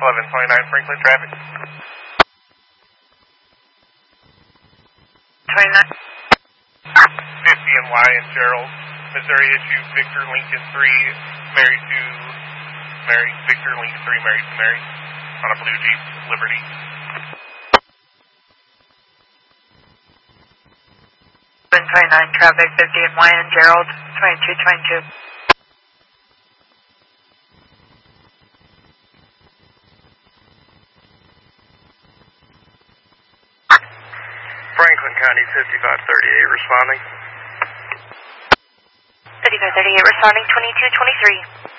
1129 Franklin traffic. 29. 50NY and Gerald, Missouri issue Victor Lincoln 3, Mary 2, Mary, Victor Lincoln 3, Mary 2, Mary, on a blue Jeep Liberty. 729 traffic, 50NY and Gerald, 2222. Franklin County 5538 responding. 5538 responding, 2223.